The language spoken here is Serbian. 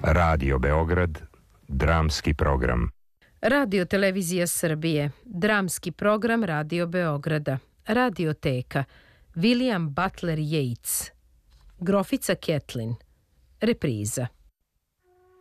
Radio Beograd, dramski program. Radio Televizija Srbije, dramski program Radio Beograda, Radioteka, William Butler Yeats, Grofica Ketlin, repriza.